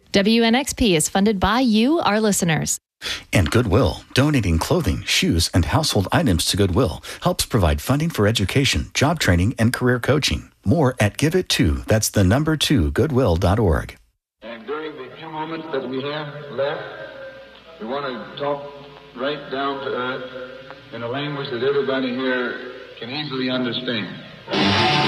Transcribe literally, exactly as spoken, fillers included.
W N X P is funded by you, our listeners. And Goodwill, donating clothing, shoes, and household items to Goodwill helps provide funding for education, job training, and career coaching. More at Give It To. That's the number two, goodwill dot org. And during the few moments that we have left, we want to talk right down to earth in a language that everybody here can easily understand.